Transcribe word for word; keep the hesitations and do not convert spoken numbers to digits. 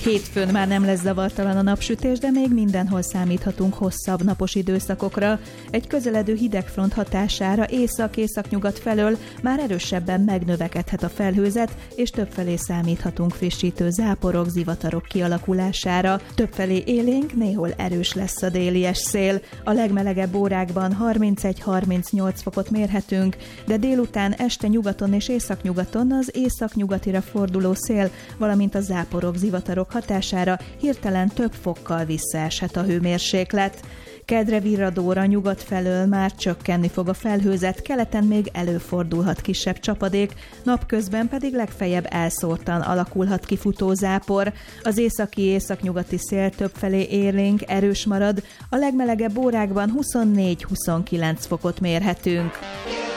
Hétfőn már nem lesz zavartalan a napsütés, de még mindenhol számíthatunk hosszabb napos időszakokra. Egy közeledő hidegfront hatására észak-északnyugat felől már erősebben megnövekedhet a felhőzet, és többfelé számíthatunk frissítő záporok, zivatarok kialakulására. Többfelé élénk, néhol erős lesz a délies szél. A legmelegebb órákban harmincegy-harmincnyolc fokot mérhetünk, de délután este nyugaton és északnyugaton az északnyugatira forduló szél, valamint a záporok, zivatarok hatására hirtelen több fokkal visszaeshet a hőmérséklet. Kedre virradóra nyugat felől már csökkenni fog a felhőzet, keleten még előfordulhat kisebb csapadék, napközben pedig legfeljebb elszórtan alakulhat ki futózápor. Az északi északnyugati szél többfelé élénk, erős marad, a legmelegebb órákban huszonnégy-huszonkilenc fokot mérhetünk.